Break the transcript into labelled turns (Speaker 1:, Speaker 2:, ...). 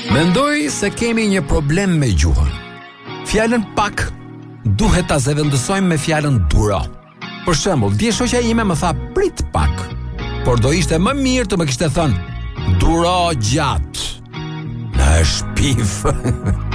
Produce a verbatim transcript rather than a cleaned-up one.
Speaker 1: Mendoj se kemi një problem me gjuhën. Fjalën pak duhet ta zëvendësojmë me fjalën duro. Për shembull, dje shoqja ime më tha prit pak, por do ishte më mirë të më kishte thënë duro gjatë. Në shpif.